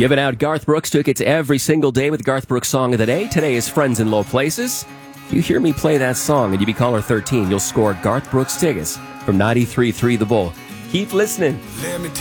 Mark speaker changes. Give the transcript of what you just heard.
Speaker 1: Giving out Garth Brooks tickets every single day with Garth Brooks Song of the Day. Today is Friends in Low Places. If you hear me play that song and you be caller 13, you'll score Garth Brooks tickets from 93.3 The Bull. Keep listening.
Speaker 2: Let me